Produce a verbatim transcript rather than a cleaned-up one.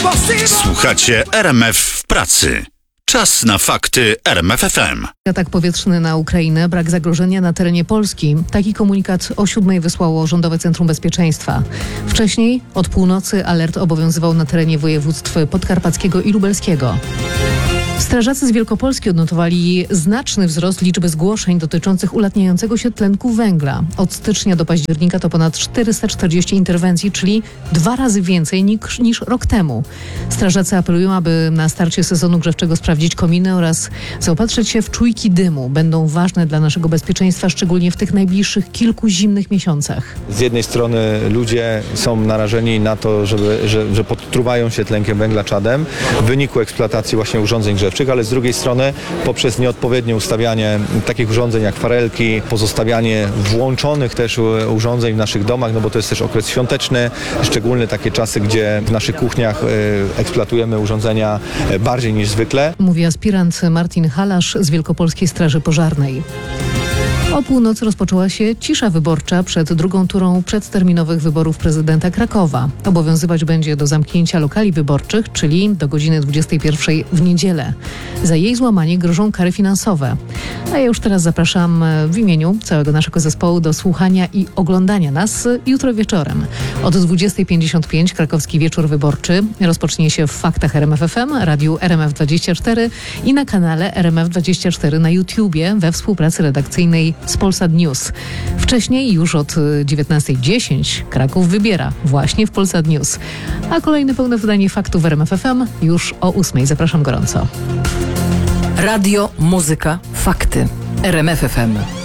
Słuchacie R M F w pracy. Czas na fakty R M F F M. Atak powietrzny na Ukrainę, brak zagrożenia na terenie Polski. Taki komunikat o siódmej wysłało Rządowe Centrum Bezpieczeństwa. Wcześniej od północy alert obowiązywał na terenie województw podkarpackiego i lubelskiego. Strażacy z Wielkopolski odnotowali znaczny wzrost liczby zgłoszeń dotyczących ulatniającego się tlenku węgla. Od stycznia do października to ponad czterysta czterdzieści interwencji, czyli dwa razy więcej niż, niż rok temu. Strażacy apelują, aby na starcie sezonu grzewczego sprawdzić kominy oraz zaopatrzyć się w czujki dymu. Będą ważne dla naszego bezpieczeństwa, szczególnie w tych najbliższych kilku zimnych miesiącach. Z jednej strony ludzie są narażeni na to, żeby, że, że podtruwają się tlenkiem węgla, czadem w wyniku eksploatacji właśnie urządzeń grzewczych, ale z drugiej strony poprzez nieodpowiednie ustawianie takich urządzeń jak farelki, pozostawianie włączonych też urządzeń w naszych domach, no bo to jest też okres świąteczny, szczególnie takie czasy, gdzie w naszych kuchniach eksploatujemy urządzenia bardziej niż zwykle. Mówi aspirant Martin Halasz z Wielkopolskiej Straży Pożarnej. O północy rozpoczęła się cisza wyborcza przed drugą turą przedterminowych wyborów prezydenta Krakowa. Obowiązywać będzie do zamknięcia lokali wyborczych, czyli do godziny dwudziestej pierwszej w niedzielę. Za jej złamanie grożą kary finansowe. A ja już teraz zapraszam w imieniu całego naszego zespołu do słuchania i oglądania nas jutro wieczorem. Od dwudziestej pięćdziesiąt pięć krakowski wieczór wyborczy rozpocznie się w Faktach R M F F M, radiu R M F dwadzieścia cztery i na kanale R M F dwadzieścia cztery na YouTubie we współpracy redakcyjnej z Polsat News. Wcześniej już od dziewiętnastej dziesięć Kraków wybiera właśnie w Polsat News. A kolejne pełne wydanie faktów w R M F F M już o ósmej. Zapraszam gorąco. Radio, muzyka, fakty. R M F F M.